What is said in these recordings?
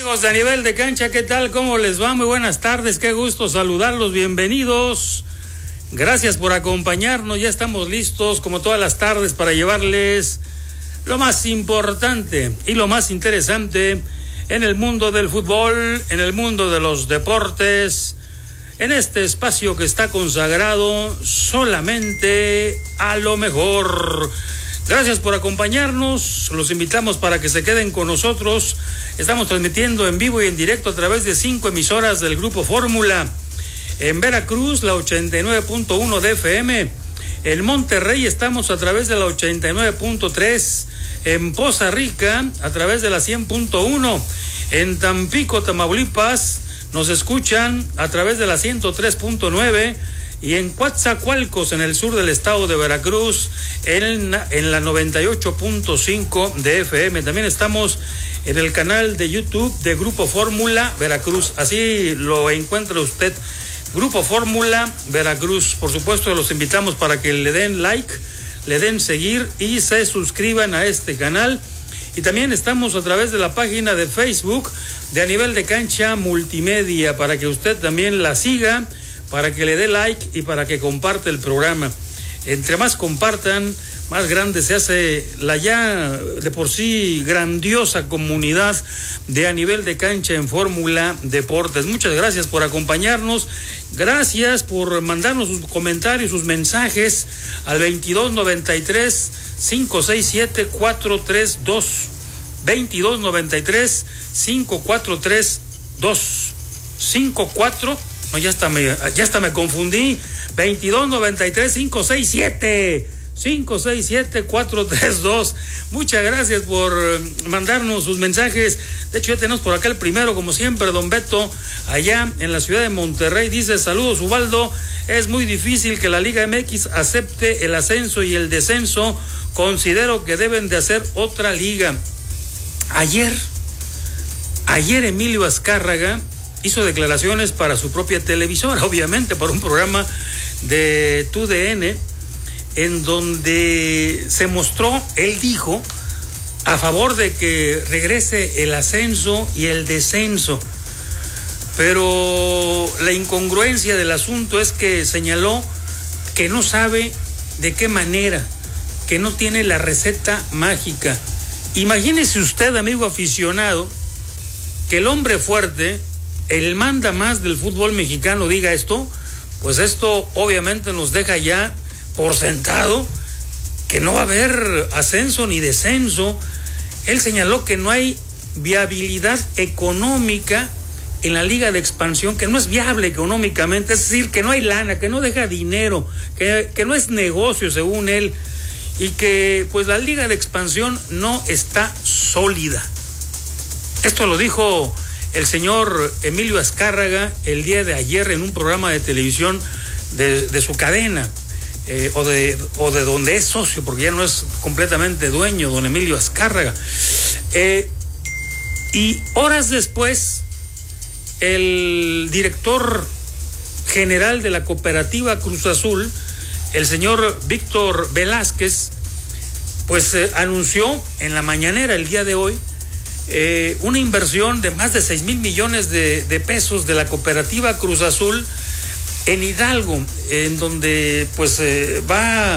Amigos de A Nivel de Cancha, ¿qué tal? ¿Cómo les va? Muy buenas tardes, qué gusto saludarlos, bienvenidos. Gracias por acompañarnos, ya estamos listos como todas las tardes para llevarles lo más importante y lo más interesante en el mundo del fútbol, en el mundo de los deportes, en este espacio que está consagrado solamente a lo mejor. Gracias por acompañarnos, los invitamos para que se queden con nosotros. Estamos transmitiendo en vivo y en directo a través de 5 emisoras del Grupo Fórmula. En Veracruz, la 89.1 de FM. En Monterrey estamos a través de la 89.3. En Poza Rica, a través de la 100.1. En Tampico, Tamaulipas, nos escuchan a través de la 103.9. Y en Coatzacoalcos, en el sur del estado de Veracruz, en la 98.5 de FM. También estamos en el canal de YouTube de Grupo Fórmula Veracruz. Así lo encuentra usted, Grupo Fórmula Veracruz. Por supuesto, los invitamos para que le den like, le den seguir y se suscriban a este canal. Y también estamos a través de la página de Facebook de A Nivel de Cancha Multimedia, para que usted también la siga, para que le dé like y para que comparte el programa. Entre más compartan, más grande se hace la ya de por sí grandiosa comunidad de A Nivel de Cancha en Fórmula Deportes. Muchas gracias por acompañarnos, gracias por mandarnos sus comentarios, sus mensajes al 2293-567-432, 2293-543-254. No, ya hasta me confundí. 2293-567-432. Muchas gracias por mandarnos sus mensajes. De hecho, ya tenemos por acá el primero, como siempre, don Beto, allá en la ciudad de Monterrey. Dice: saludos, Ubaldo. Es muy difícil que la Liga MX acepte el ascenso y el descenso. Considero que deben de hacer otra liga. Ayer Emilio Azcárraga hizo declaraciones para su propia televisora, obviamente para un programa de TUDN, en donde se mostró, él dijo, a favor de que regrese el ascenso y el descenso. Pero la incongruencia del asunto es que señaló que no sabe de qué manera, que no tiene la receta mágica. Imagínese usted, amigo aficionado, que el hombre fuerte, el manda más del fútbol mexicano, diga esto. Pues esto obviamente nos deja ya por sentado que no va a haber ascenso ni descenso. Él señaló que no hay viabilidad económica en la Liga de Expansión, que no es viable económicamente, es decir, que no hay lana, que no deja dinero, que no es negocio según él, y que pues la Liga de Expansión no está sólida. Esto lo dijo el señor Emilio Azcárraga el día de ayer en un programa de televisión de su cadena, o de donde es socio, porque ya no es completamente dueño, don Emilio Azcárraga. Y horas después, el director general de la cooperativa Cruz Azul, el señor Víctor Velázquez, pues anunció en la mañanera el día de hoy una inversión de más de 6,000 millones de pesos de la cooperativa Cruz Azul en Hidalgo, en donde pues va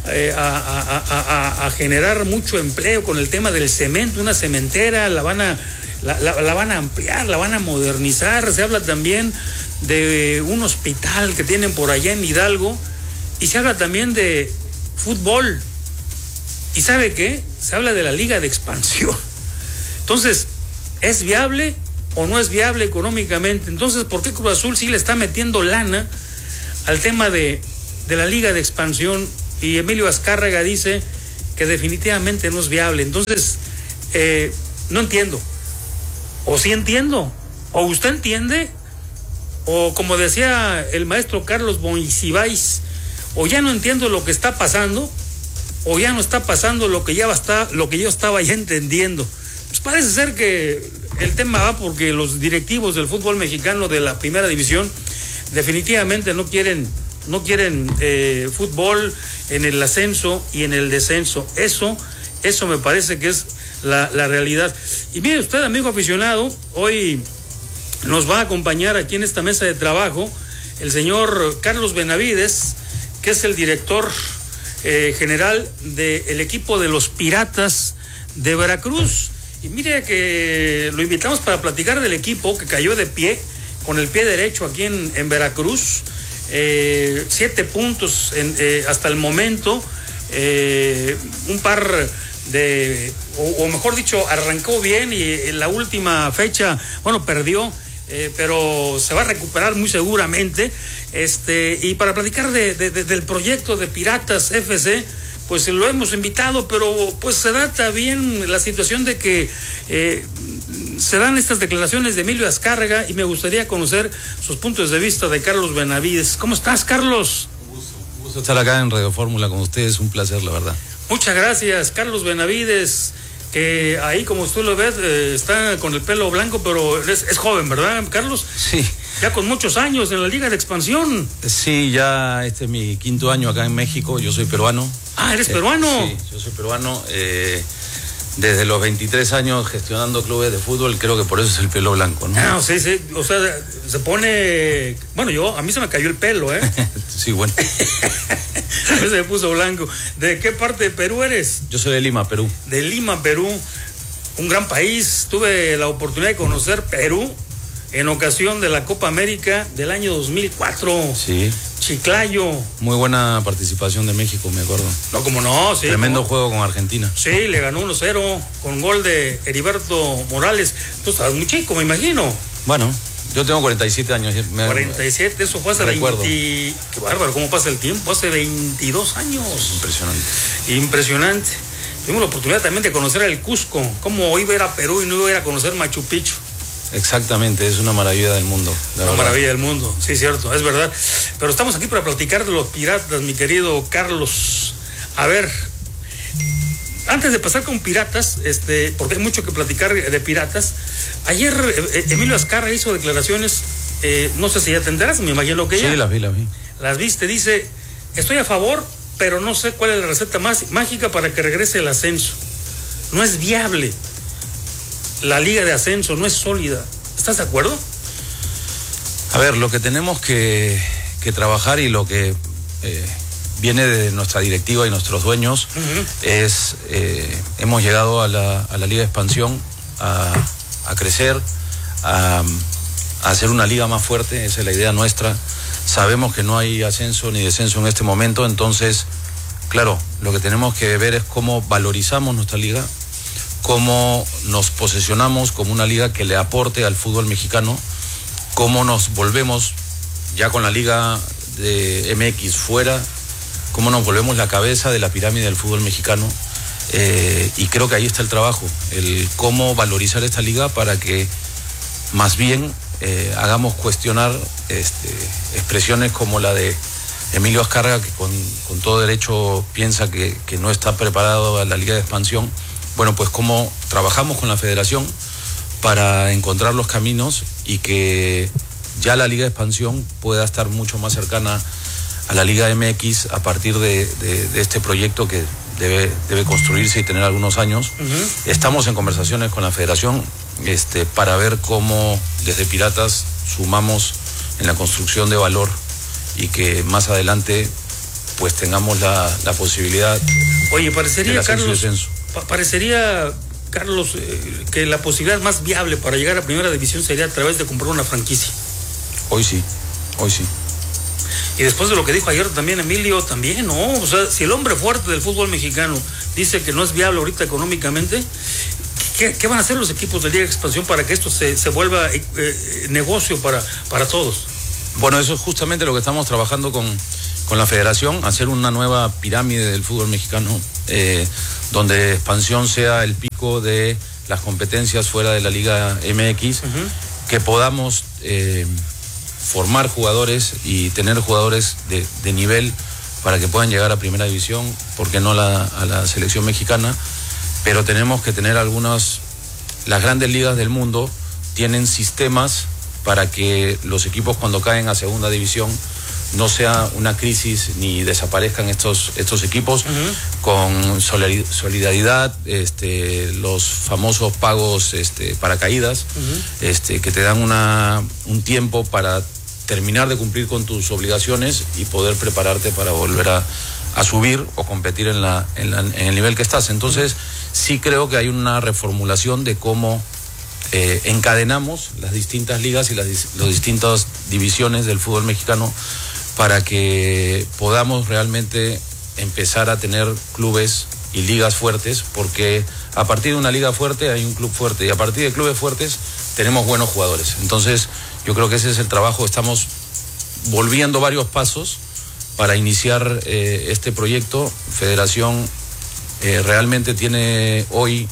a generar mucho empleo con el tema del cemento. Una cementera la van a ampliar, la van a modernizar. Se habla también de un hospital que tienen por allá en Hidalgo, y se habla también de fútbol. ¿Y sabe qué? Se habla de la Liga de Expansión. Entonces, ¿es viable o no es viable económicamente? Entonces, ¿por qué Cruz Azul sí le está metiendo lana al tema de la Liga de Expansión? Y Emilio Azcárraga dice que definitivamente no es viable. Entonces, no entiendo. O sí entiendo, o usted entiende, o como decía el maestro Carlos Monsiváis, o ya no entiendo lo que está pasando, o ya no está pasando lo que yo estaba ya entendiendo. Pues parece ser que el tema va porque los directivos del fútbol mexicano de la primera división definitivamente no quieren fútbol en el ascenso y en el descenso. Eso me parece que es la realidad. Y mire usted, amigo aficionado, hoy nos va a acompañar aquí en esta mesa de trabajo el señor Carlos Benavides, que es el director general del equipo de los Piratas de Veracruz. Y mire que lo invitamos para platicar del equipo que cayó de pie, con el pie derecho aquí en Veracruz. 7 puntos hasta el momento. Un par de, o mejor dicho, arrancó bien y en la última fecha, bueno, perdió. Pero se va a recuperar muy seguramente. Y para platicar del proyecto de Piratas FC, pues lo hemos invitado, pero pues se da también la situación de que se dan estas declaraciones de Emilio Azcárraga y me gustaría conocer sus puntos de vista de Carlos Benavides. ¿Cómo estás, Carlos? Un gusto estar acá en Radio Fórmula con ustedes, un placer, la verdad. Muchas gracias, Carlos Benavides, que ahí, como tú lo ves, está con el pelo blanco, pero es joven, ¿verdad, Carlos? Sí. Ya con muchos años en la Liga de Expansión. Sí, ya este es mi 5º año acá en México, yo soy peruano. Ah, ¿eres peruano? Sí, yo soy peruano. Desde los 23 años gestionando clubes de fútbol, creo que por eso es el pelo blanco, ¿no? Ah, sí, o sea, se pone... Bueno, a mí se me cayó el pelo, ¿eh? Sí, bueno. A mí se me puso blanco. ¿De qué parte de Perú eres? Yo soy de Lima, Perú. De Lima, Perú. Un gran país. Tuve la oportunidad de conocer Perú en ocasión de la Copa América del año 2004. Sí. Chiclayo. Muy buena participación de México, me acuerdo. No, como no, sí. Tremendo juego con Argentina. Sí, le ganó 1-0 con gol de Heriberto Morales. Tú estabas muy chico, me imagino. Bueno, yo tengo 47 años. 47, eso fue hace 20... Qué bárbaro, cómo pasa el tiempo. Hace 22 años. Impresionante. Tuvimos la oportunidad también de conocer el Cusco. Cómo iba a ir a Perú y no iba a ir a conocer Machu Picchu. Exactamente, es una maravilla del mundo. Una maravilla del mundo, sí, cierto, es verdad. Pero estamos aquí para platicar de los Piratas, mi querido Carlos. A ver, antes de pasar con Piratas, porque hay mucho que platicar de Piratas. Ayer Emilio Azcárraga hizo declaraciones, no sé si ya tendrás, me imagino que ya. Sí, las vi. Las viste, dice, estoy a favor, pero no sé cuál es la receta más mágica para que regrese el ascenso. No es viable. La liga de ascenso no es sólida. ¿Estás de acuerdo? A ver, lo que tenemos que trabajar y lo que viene de nuestra directiva y nuestros dueños es, hemos llegado a la liga de expansión a crecer, a hacer una liga más fuerte, esa es la idea nuestra. Sabemos que no hay ascenso ni descenso en este momento, entonces, claro, lo que tenemos que ver es cómo valorizamos nuestra liga, cómo nos posesionamos como una liga que le aporte al fútbol mexicano, cómo nos volvemos ya con la liga de MX fuera, cómo nos volvemos la cabeza de la pirámide del fútbol mexicano, y creo que ahí está el trabajo, el cómo valorizar esta liga para que más bien hagamos cuestionar expresiones como la de Emilio Azcárraga, que con todo derecho piensa que no está preparado a la liga de expansión. Bueno, pues cómo trabajamos con la federación para encontrar los caminos y que ya la Liga de Expansión pueda estar mucho más cercana a la Liga MX a partir de este proyecto que debe construirse y tener algunos años. Estamos en conversaciones con la federación para ver cómo desde Piratas sumamos en la construcción de valor y que más adelante pues tengamos la posibilidad. Oye, parecería, Carlos, que la posibilidad más viable para llegar a primera división sería a través de comprar una franquicia. Hoy sí. Y después de lo que dijo ayer también Emilio, también, ¿no? O sea, si el hombre fuerte del fútbol mexicano dice que no es viable ahorita económicamente, ¿qué van a hacer los equipos de Liga de Expansión para que esto se vuelva negocio para todos? Bueno, eso es justamente lo que estamos trabajando con la federación, hacer una nueva pirámide del fútbol mexicano, donde expansión sea el pico de las competencias fuera de la Liga MX, que podamos formar jugadores y tener jugadores de nivel para que puedan llegar a primera división, ¿por qué no a la selección mexicana? Pero tenemos que tener las grandes ligas del mundo tienen sistemas para que los equipos cuando caen a segunda división no sea una crisis ni desaparezcan estos equipos, con solidaridad, los famosos pagos paracaídas, que te dan un tiempo para terminar de cumplir con tus obligaciones y poder prepararte para volver a subir o competir en el nivel que estás. Entonces, sí creo que hay una reformulación de cómo encadenamos las distintas ligas y las distintas divisiones del fútbol mexicano para que podamos realmente empezar a tener clubes y ligas fuertes, porque a partir de una liga fuerte hay un club fuerte, y a partir de clubes fuertes tenemos buenos jugadores. Entonces, yo creo que ese es el trabajo. Estamos volviendo varios pasos para iniciar este proyecto. Federación realmente tiene hoy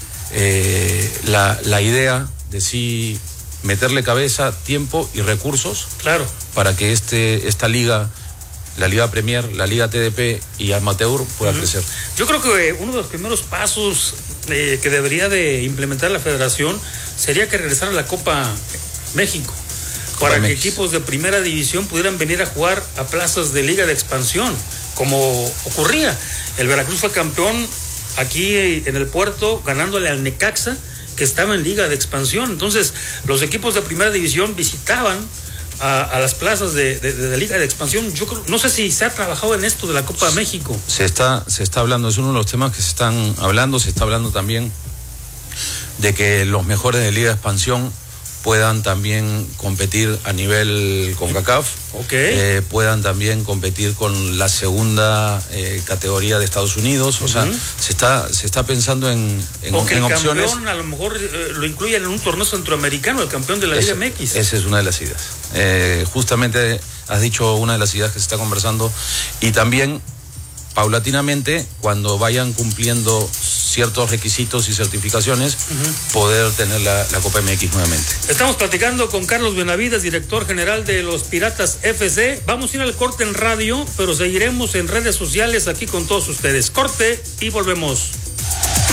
la idea de sí meterle cabeza, tiempo y recursos, claro, para que esta liga, la Liga Premier, la Liga TDP y Amateur pueda crecer. Yo creo que uno de los primeros pasos que debería de implementar la federación sería que regresara la Copa México, para que equipos de primera división pudieran venir a jugar a plazas de liga de expansión, como ocurría. El Veracruz fue campeón aquí en el Puerto, ganándole al Necaxa, que estaba en liga de expansión. Entonces, los equipos de primera división visitaban a las plazas de liga de expansión. Yo creo, no sé si se ha trabajado en esto de la Copa México. Se está hablando, es uno de los temas que se están hablando. Se está hablando también de que los mejores de liga de expansión puedan también competir a nivel CONCACAF, puedan también competir con la segunda categoría de Estados Unidos. O sea, se está pensando en opciones. Campeón a lo mejor lo incluyen en un torneo centroamericano, el campeón de la Liga MX. Esa es una de las ideas. Justamente has dicho una de las ideas que se está conversando, y también paulatinamente, cuando vayan cumpliendo ciertos requisitos y certificaciones, poder tener la Copa MX nuevamente. Estamos platicando con Carlos Benavides, director general de los Piratas FC. Vamos a ir al corte en radio, pero seguiremos en redes sociales aquí con todos ustedes. Corte y volvemos.